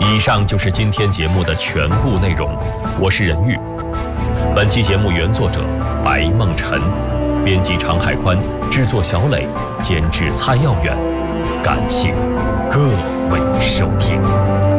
以上就是今天节目的全部内容，我是任玉。本期节目原作者白梦辰，编辑常海宽，制作小磊，监制蔡耀远。感谢各位收听。